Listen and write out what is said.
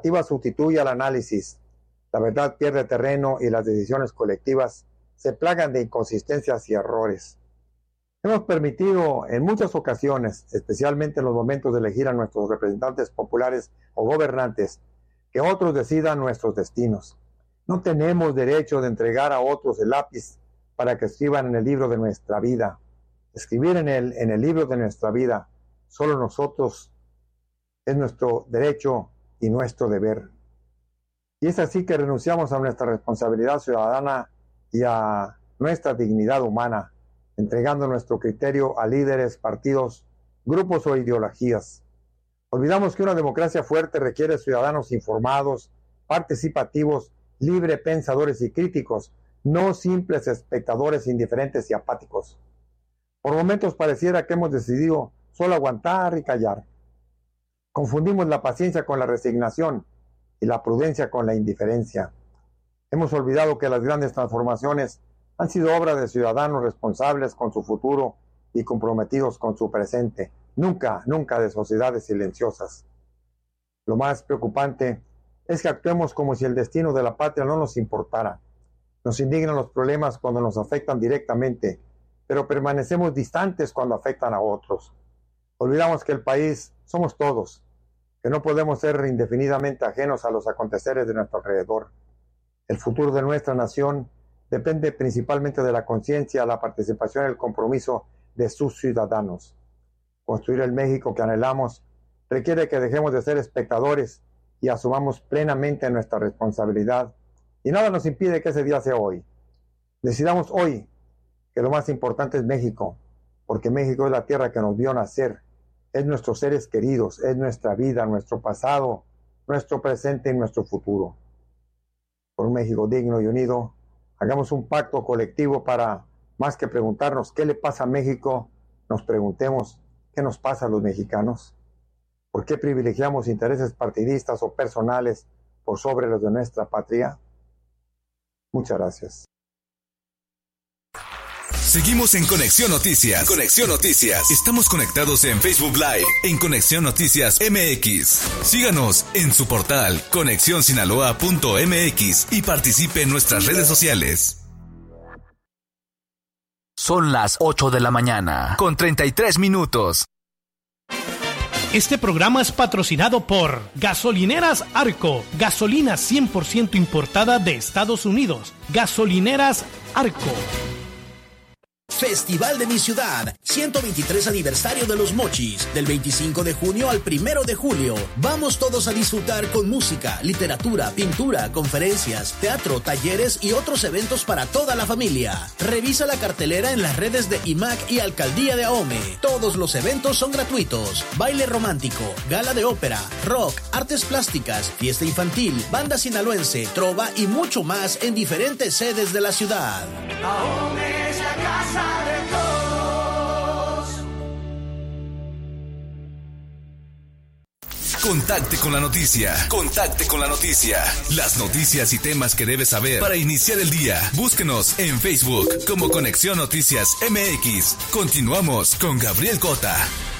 narrativa sustituye al análisis, la verdad pierde terreno y las decisiones colectivas se plagan de inconsistencias y errores. Hemos permitido en muchas ocasiones, especialmente en los momentos de elegir a nuestros representantes populares o gobernantes, que otros decidan nuestros destinos. No tenemos derecho de entregar a otros el lápiz para que escriban en el libro de nuestra vida. Escribir en el libro de nuestra vida, solo nosotros, es nuestro derecho y nuestro deber. Y es así que renunciamos a nuestra responsabilidad ciudadana y a nuestra dignidad humana, entregando nuestro criterio a líderes, partidos, grupos o ideologías. Olvidamos que una democracia fuerte requiere ciudadanos informados, participativos, libre pensadores y críticos, no simples espectadores indiferentes y apáticos. Por momentos pareciera que hemos decidido solo aguantar y callar. Confundimos la paciencia con la resignación y la prudencia con la indiferencia. Hemos olvidado que las grandes transformaciones han sido obra de ciudadanos responsables con su futuro y comprometidos con su presente, nunca de sociedades silenciosas. Lo más preocupante es que actuemos como si el destino de la patria no nos importara. Nos indignan los problemas cuando nos afectan directamente, pero permanecemos distantes cuando afectan a otros. Olvidamos que el país somos todos, que no podemos ser indefinidamente ajenos a los aconteceres de nuestro alrededor. El futuro de nuestra nación depende principalmente de la conciencia, la participación y el compromiso de sus ciudadanos. Construir el México que anhelamos requiere que dejemos de ser espectadores y asumamos plenamente nuestra responsabilidad. Y nada nos impide que ese día sea hoy. Decidamos hoy que lo más importante es México, porque México es la tierra que nos vio nacer, es nuestros seres queridos, es nuestra vida, nuestro pasado, nuestro presente y nuestro futuro. Por un México digno y unido, hagamos un pacto colectivo para, más que preguntarnos qué le pasa a México, nos preguntemos qué nos pasa a los mexicanos. ¿Por qué privilegiamos intereses partidistas o personales por sobre los de nuestra patria? Muchas gracias. Seguimos en Conexión Noticias. Conexión Noticias. Estamos conectados en Facebook Live, en Conexión Noticias MX. Síganos en su portal conexionsinaloa.mx y participe en nuestras redes sociales. Son las 8 de la mañana, con 33 minutos. Este programa es patrocinado por Gasolineras Arco, gasolina 100% importada de Estados Unidos. Gasolineras Arco. Festival de mi ciudad, 123 aniversario de Los Mochis, del 25 de junio al 1 de julio. Vamos todos a disfrutar con música, literatura, pintura, conferencias, teatro, talleres y otros eventos para toda la familia. Revisa la cartelera en las redes de IMAC y Alcaldía de Ahome. Todos los eventos son gratuitos. Baile romántico, gala de ópera, rock, artes plásticas, fiesta infantil, banda sinaloense, trova y mucho más en diferentes sedes de la ciudad. Ahome es la casa de todos. Contacte con la noticia. Contacte con la noticia. Las noticias y temas que debes saber para iniciar el día. Búsquenos en Facebook como Conexión Noticias MX. Continuamos con Gabriel Cota.